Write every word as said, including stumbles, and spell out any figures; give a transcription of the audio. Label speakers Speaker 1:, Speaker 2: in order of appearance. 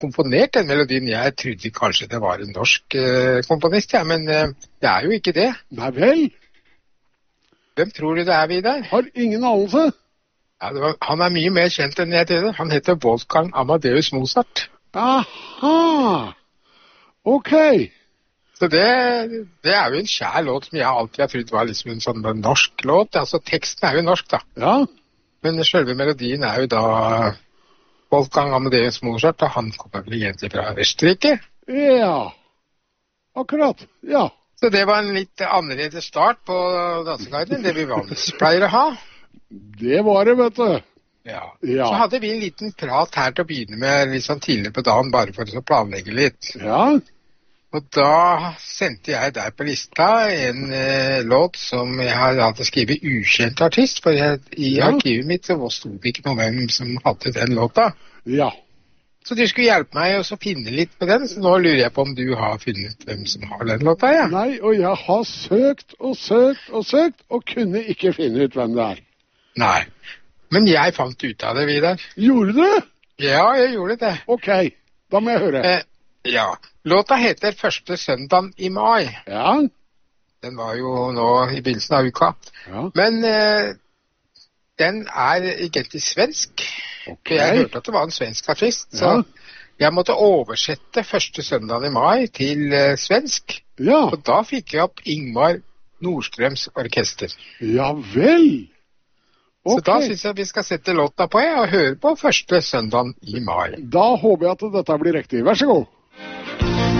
Speaker 1: komponert den melodien. Jeg trodde kanskje det var en norsk eh, komponist, ja, men eh, det er jo ikke det.
Speaker 2: Nei vel?
Speaker 1: Hvem tror du det er, Vidar?
Speaker 2: Har ingen anelse.
Speaker 1: Ja, det var, han er mye mer kjent enn jeg trodde. Han heter Wolfgang Amadeus Mozart.
Speaker 2: Aha! Ok.
Speaker 1: Så det, det er jo en kjær låt som jeg alltid har trodd var liksom en sånn norsk låt. Altså, teksten er jo norsk, da.
Speaker 2: Ja.
Speaker 1: Men selve melodien er jo da Wolfgang Amadeus Mozart, og han kommer vel egentlig fra Østerrike.
Speaker 2: Ja. Akkurat, ja.
Speaker 1: Så det var en litt annerledes start på danseguiden enn det vi vanligvis pleier å ha.
Speaker 2: Det var det, vet du.
Speaker 1: Ja.
Speaker 2: Ja.
Speaker 1: Så hadde vi en liten prat her til å begynne med litt sånn tidlig på dagen, bare for å planlegge litt.
Speaker 2: Ja.
Speaker 1: Og da sendte jeg der på lista en eh, låt som jeg har hatt å skrive ukjent artist, for jeg, i
Speaker 2: Ja.
Speaker 1: arkivet mitt så sto det ikke noe hvem som hadde den låta.
Speaker 2: Ja.
Speaker 1: Så du skulle hjelpe meg å finne litt på den, så nå lurer jeg på om du har funnet hvem som har den låta, ja.
Speaker 2: Nei, og jeg har søkt og søkt og søkt, og kunne ikke finne ut hvem det er.
Speaker 1: Nei, men jeg fant ut av det, Vidar.
Speaker 2: Gjorde du?
Speaker 1: Ja, jeg gjorde det.
Speaker 2: Ok, da må jeg høre.
Speaker 1: Eh, ja, låta heter Første søndagen i mai.
Speaker 2: Ja.
Speaker 1: Den var jo nå i begynnelsen av uka.
Speaker 2: Ja.
Speaker 1: Men eh, den er egentlig svensk.
Speaker 2: Ok.
Speaker 1: Jeg hørte at det var en svensk artist, så
Speaker 2: Ja.
Speaker 1: jeg måtte oversette Første søndagen i mai til eh, svensk.
Speaker 2: Ja.
Speaker 1: Og da fikk jeg opp Ingmar Nordstrøms orkester.
Speaker 2: Ja vel.
Speaker 1: Så
Speaker 2: Ok.
Speaker 1: da synes jeg vi skal sette låta på jeg, og høre på Første søndagen i mai.
Speaker 2: Da håper jeg at dette blir riktig. Vær så god.